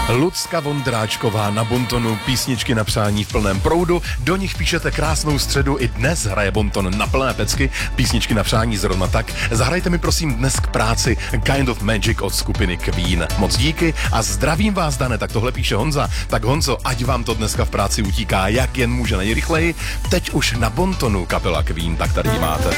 Lucka Vondráčková na Bontonu, písničky na přání v plném proudu, do nich píšete krásnou středu, i dnes hraje Bonton na plné pecky, písničky na přání zrovna tak. Zahrajte mi prosím dnes k práci Kind of Magic od skupiny Queen. Moc díky a zdravím vás, Dane, tak tohle píše Honza. Tak Honzo, ať vám to dneska v práci utíká, jak jen může nejrychleji. Teď už na Bontonu kapela Queen, tak tady ji máte.